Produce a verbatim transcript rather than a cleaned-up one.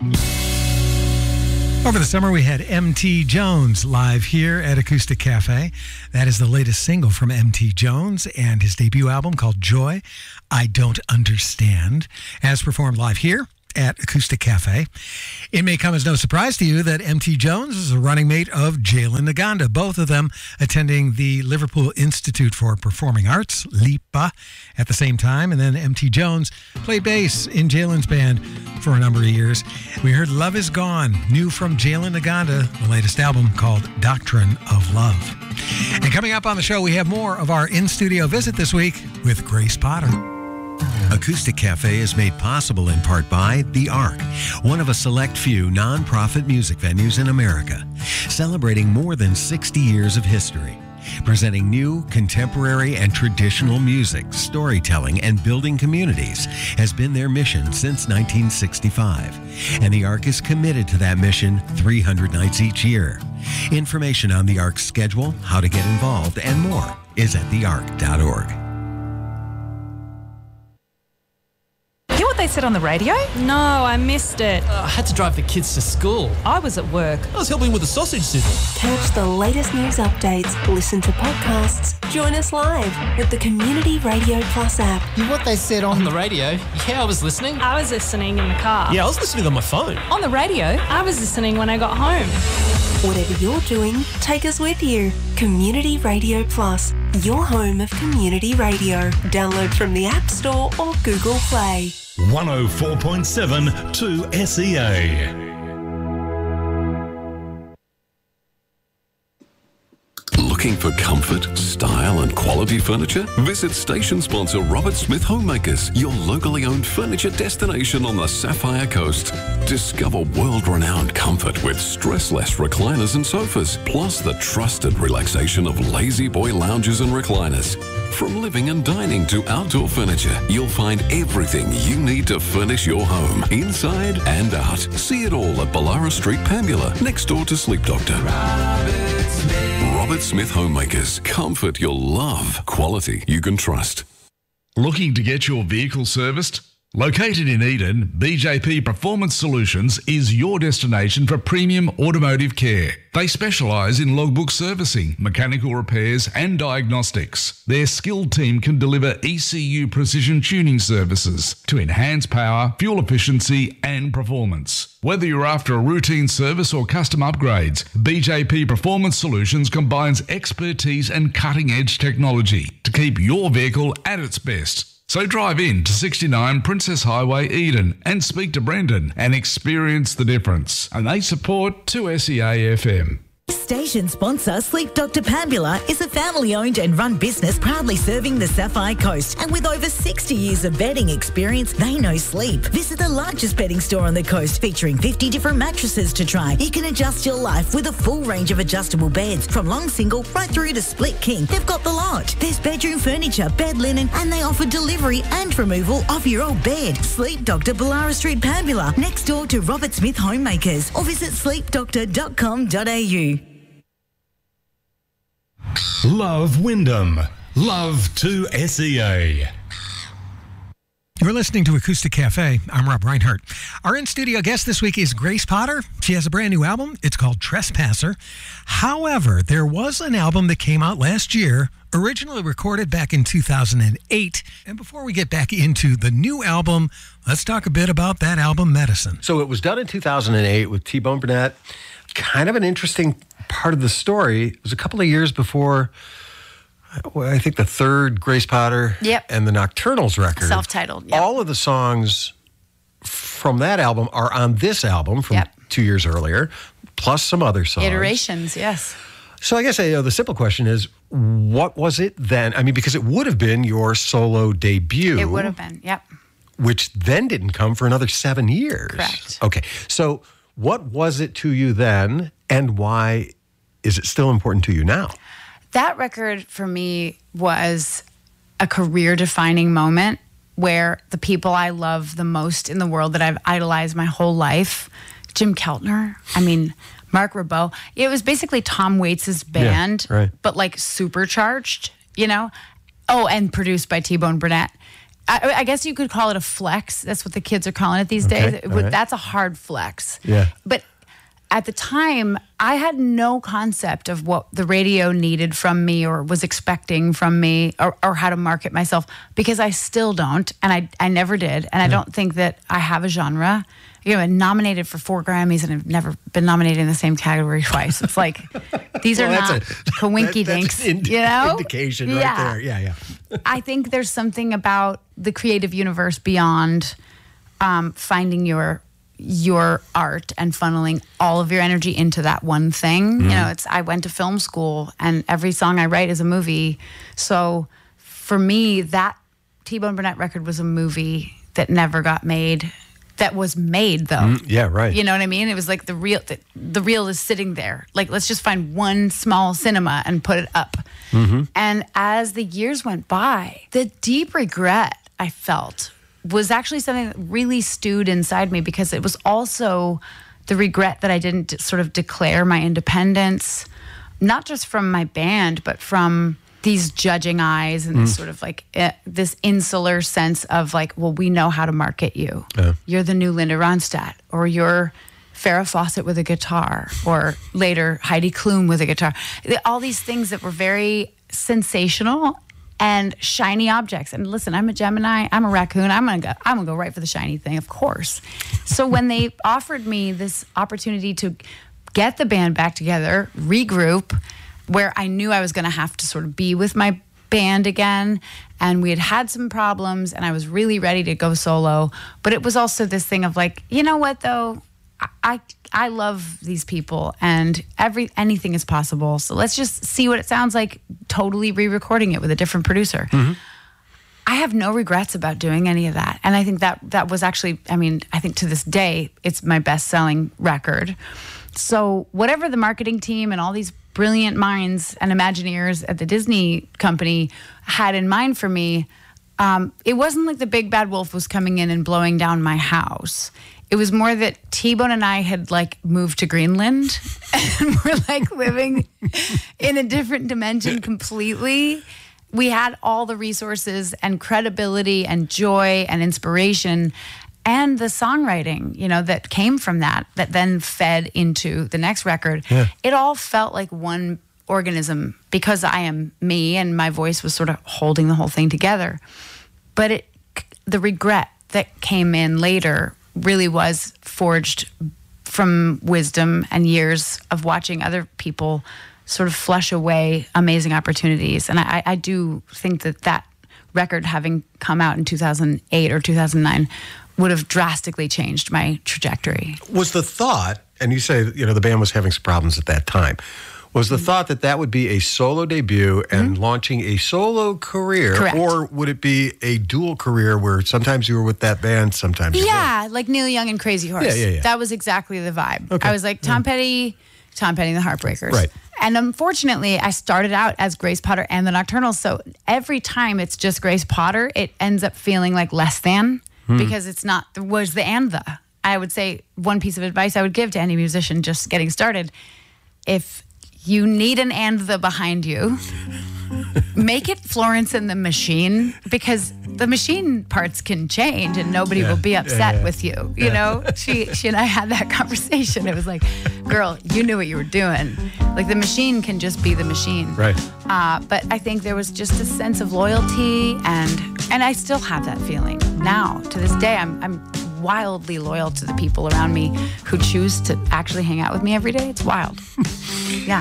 Over the summer, we had M T Jones live here at Acoustic Cafe. That is the latest single from M T Jones and his debut album called Joy, I Don't Understand, as performed live here at Acoustic Cafe. It may come as no surprise to you that M T Jones is a running mate of Jalen Naganda, both of them attending the Liverpool Institute for Performing Arts, LIPA, at the same time. And then M T Jones played bass in Jalen's band for a number of years. We heard Love Is Gone, new from Jalen Naganda, the latest album called Doctrine of Love. And coming up on the show, we have more of our in-studio visit this week with Grace Potter. Acoustic Cafe is made possible in part by The Ark, one of a select few non-profit music venues in America, celebrating more than sixty years of history. Presenting new, contemporary, and traditional music, storytelling, and building communities has been their mission since nineteen sixty-five. And The Ark is committed to that mission three hundred nights each year. Information on The Ark's schedule, how to get involved, and more is at the ark dot org. Hear what they said on the radio? No, I missed it. Uh, I had to drive the kids to school. I was at work. I was helping with the sausage sizzle. Catch the latest news updates, listen to podcasts, join us live with the Community Radio Plus app. Hear what they said on the radio? Yeah, I was listening. I was listening in the car. Yeah, I was listening on my phone. On the radio? I was listening when I got home. Whatever you're doing, take us with you. Community Radio Plus, your home of community radio. Download from the App Store or Google Play. one oh four point seven two S E A. Looking for comfort, style and quality furniture? Visit station sponsor Robert Smith Homemakers, your locally owned furniture destination on the Sapphire Coast. Discover world-renowned comfort with stressless recliners and sofas, plus the trusted relaxation of Lazy Boy lounges and recliners. From living and dining to outdoor furniture, you'll find everything you need to furnish your home, inside and out. See it all at Ballara Street, Pambula, next door to Sleep Doctor. Robert Smith. Robert Smith Homemakers. Comfort you'll love. Quality you can trust. Looking to get your vehicle serviced? Located in Eden, B J P Performance Solutions is your destination for premium automotive care. They specialise in logbook servicing, mechanical repairs and diagnostics. Their skilled team can deliver E C U precision tuning services to enhance power, fuel efficiency and performance. Whether you're after a routine service or custom upgrades, B J P Performance Solutions combines expertise and cutting-edge technology to keep your vehicle at its best. So drive in to sixty-nine Princess Highway, Eden, and speak to Brendan and experience the difference. And they support two S E A F M. Station sponsor Sleep Doctor Pambula is a family-owned and run business proudly serving the Sapphire Coast. And with over sixty years of bedding experience, they know sleep. Visit the largest bedding store on the coast, featuring fifty different mattresses to try. You can adjust your life with a full range of adjustable beds, from long single right through to split king. They've got the lot. There's bedroom furniture, bed linen, and they offer delivery and removal of your old bed. Sleep Doctor, Ballara Street, Pambula, next door to Robert Smith Homemakers, or visit sleep doctor dot com dot a u. Love Wyndham. Love two S E A. You're listening to Acoustic Cafe. I'm Rob Reinhardt. Our in-studio guest this week is Grace Potter. She has a brand new album. It's called Trespasser. However, there was an album that came out last year, originally recorded back in two thousand eight. And before we get back into the new album, let's talk a bit about that album, Medicine. So it was done in two thousand eight with T-Bone Burnett. Kind of an interesting part of the story. It was a couple of years before, I think, the third Grace Potter yep. and the Nocturnals record. Self-titled, yep. All of the songs from that album are on this album from yep. two years earlier, plus some other songs. Iterations, yes. So I guess you know, the simple question is, what was it then? I mean, because it would have been your solo debut. It would have been, yep. Which then didn't come for another seven years. Correct. Okay, so what was it to you then, and why is it still important to you now? That record for me was a career-defining moment where the people I love the most in the world that I've idolized my whole life, Jim Keltner, I mean, Mark Ribot, it was basically Tom Waits' band, yeah, right. but like supercharged, you know? Oh, and produced by T-Bone Burnett. I, I guess you could call it a flex. That's what the kids are calling it these Okay, days. It all would- right. That's a hard flex. Yeah. But at the time, I had no concept of what the radio needed from me or was expecting from me or, or how to market myself because I still don't. And I, I never did. And I don't think that I have a genre. You know, I'm nominated for four Grammys and I've never been nominated in the same category twice. It's like, these Well, are that's not a- coinky that- dinks, that's an indi- you know? indication right Yeah. there. Yeah, yeah. I think there's something about the creative universe beyond um, finding your your art and funneling all of your energy into that one thing. Mm-hmm. You know, it's I went to film school and every song I write is a movie. So for me, that T-Bone Burnett record was a movie that never got made. That was made though. Mm, yeah, right. You know what I mean? It was like the real the, the reel is sitting there. Like let's just find one small cinema and put it up. Mm-hmm. And as the years went by, the deep regret I felt was actually something that really stewed inside me because it was also the regret that I didn't sort of declare my independence, not just from my band, but from these judging eyes and this Mm. sort of like uh, this insular sense of like, well, we know how to market you. Yeah. You're the new Linda Ronstadt, or you're Farrah Fawcett with a guitar, or later Heidi Klum with a guitar. All these things that were very sensational and shiny objects. And listen, I'm a Gemini, I'm a raccoon. I'm gonna go, I'm gonna go right for the shiny thing, of course. So when they offered me this opportunity to get the band back together, regroup, where I knew I was gonna have to sort of be with my band again, and we had had some problems, and I was really ready to go solo. But it was also this thing of like, you know what though? I I, I love these people, and every anything is possible. So let's just see what it sounds like, totally re-recording it with a different producer. I have no regrets about doing any of that. And I think that that was actually, I mean, I think to this day, it's my best-selling record. So whatever the marketing team and all these brilliant minds and Imagineers at the Disney company had in mind for me, um, it wasn't like the big bad wolf was coming in and blowing down my house. It was more that T-Bone and I had like moved to Greenland and we're like living in a different dimension completely. We had all the resources and credibility and joy and inspiration and the songwriting, you know, that came from that, that then fed into the next record. Yeah. It all felt like one organism because I am me and my voice was sort of holding the whole thing together. But it, the regret that came in later really was forged from wisdom and years of watching other people sort of flush away amazing opportunities. And I, I do think that that record having come out in two thousand eight or two thousand nine would have drastically changed my trajectory. Was the thought, and you say, you know, the band was having some problems at that time, was the thought that that would be a solo debut and launching a solo career? Correct. Or would it be a dual career where sometimes you were with that band, sometimes you weren't? Yeah, like Neil Young and Crazy Horse. Yeah, yeah, yeah. That was exactly the vibe. Okay. I was like Tom Petty, Tom Petty and the Heartbreakers. Right. And unfortunately, I started out as Grace Potter and the Nocturnals. So every time it's just Grace Potter, it ends up feeling like less than because it's not, was the and the. I would say one piece of advice I would give to any musician just getting started, if you need an and the behind you, make it Florence and the Machine, because the machine parts can change and nobody Yeah. will be upset Yeah, yeah. with you. You know, she she and I had that conversation. It was like, girl, you knew what you were doing. Like the machine can just be the machine. Right. Uh, but I think there was just a sense of loyalty, and and I still have that feeling now. To this day, I'm I'm wildly loyal to the people around me who choose to actually hang out with me every day. It's wild. Yeah.